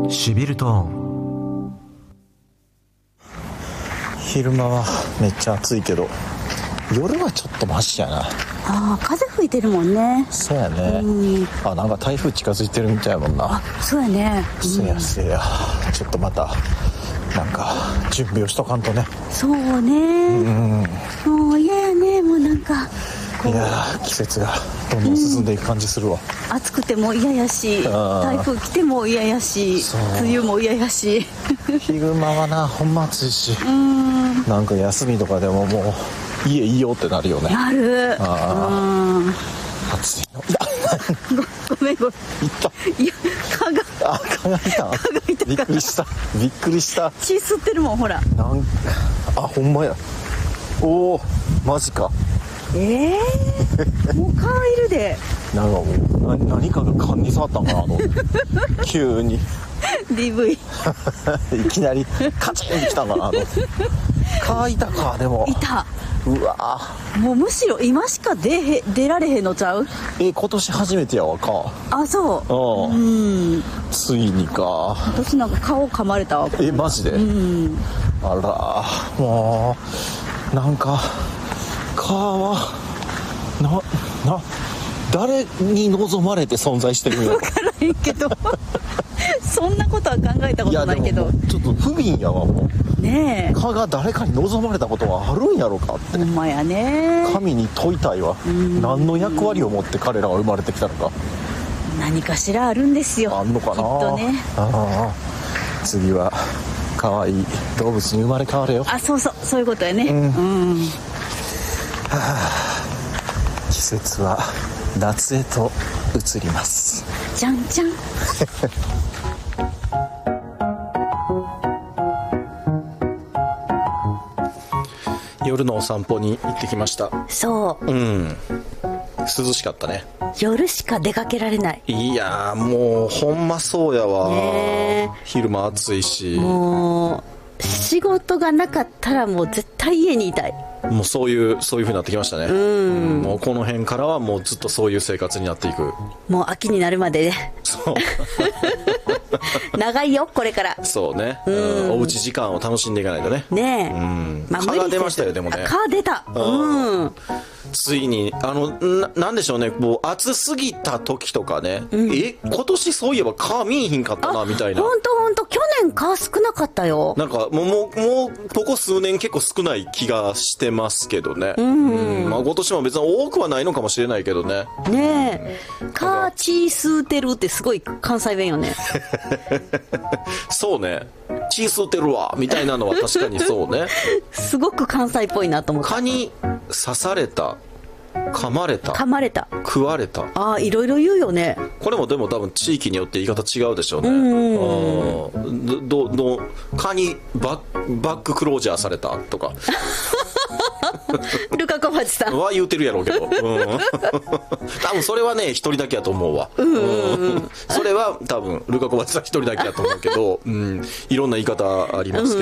シビルトーン。 昼間はめっちゃ暑いけど夜はちょっとマシやな。 ああ、風吹いてるもんね。 そうやね。あ、なんか台風近づいてるみたいやもんな。 あ、そうやね。 せやせや、ちょっとまたなんか準備をしとかんとね。 そうね。もう嫌やね。もうなんかいやー、季節がどんどん進んでいく感じするわ。 暑くても嫌やし、台風来ても嫌やし、梅雨も嫌やし。 昼間はな、ほんま暑いし、なんか休みとかでももう家いいよってなるよね。 なる。 暑いの。 ごめん。いや、 蚊がいた。びっくりした。 血吸ってるもん、ほら。 あ、ほんまや。おお、マジか。 もう蚊いるで。 なんかもう何かが蚊に触ったんかなと急に DV いきなりカチンってきたんかなと。蚊いたか。でもいた。 うわ、 もうむしろ今しか出られへんのちゃう？ 今年初めてやわ、蚊。 あ、そう。 ついにか。 私なんか顔噛まれたわ。 マジで？あら、もうなんか蚊は誰に望まれて存在してるんやろ。 分からへんけどそんなことは考えたことないけど。 いやでもちょっと不憫やわ。もうねえ、 蚊が誰かに望まれたことはあるんやろかって。 ほんまやね。 神に問いたいわ。何の役割を持って彼らが生まれてきたのか。 何かしらあるんですよ。 あんのかな。 きっとね。 次は可愛い動物に生まれ変われよ。 あ、そういうことやね。 季節は夏へと移ります。 じゃんじゃん夜のお散歩に行ってきました。 そう、 涼しかったね。 夜しか出かけられない。 いやー、もうほんまそうやわ、 ね、 昼間暑いし、 もう仕事がなかったらもう絶対家にいたい。 もうそういう風になってきましたね。もうこの辺からはもうずっとそういう生活になっていく。 もう秋になるまでね。 そう長いよこれから。 そうね、おうち時間を楽しんでいかないとね。 ねえ、 蚊が出ましたよ。でもね、 蚊出た。 ついになんでしょうね、もう暑すぎた時とかね、今年そういえば蚊見えひんかったなみたいな。 ほんと去年蚊少なかったよ。 なんかもうここ数年結構少ない気がしてますけどね。まあ今年も別に多くはないのかもしれないけどね。 ねえ、蚊血吸うてるってすごい関西弁よね。 そうね、血吸ってるわみたいなのは確かにそうね。 すごく関西っぽいなと思った。 蚊に刺された、噛まれた、食われた。 ああ、いろいろ言うよね。 これもでも多分地域によって言い方違うでしょうね。蚊にバッククロージャーされたとかルカ小町さんは言うてるやろうけど、多分それはね一人だけやと思うわ。それは多分ルカ小町さん一人だけやと思うけど、いろんな言い方ありますけど